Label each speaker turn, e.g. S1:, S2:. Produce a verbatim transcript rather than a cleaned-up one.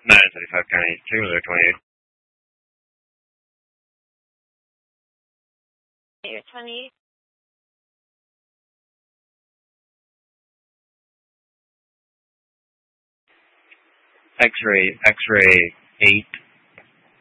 S1: nine thirty-five County, Signal twenty-eight.
S2: You're twenty-eight.
S1: X-ray, X-ray eight.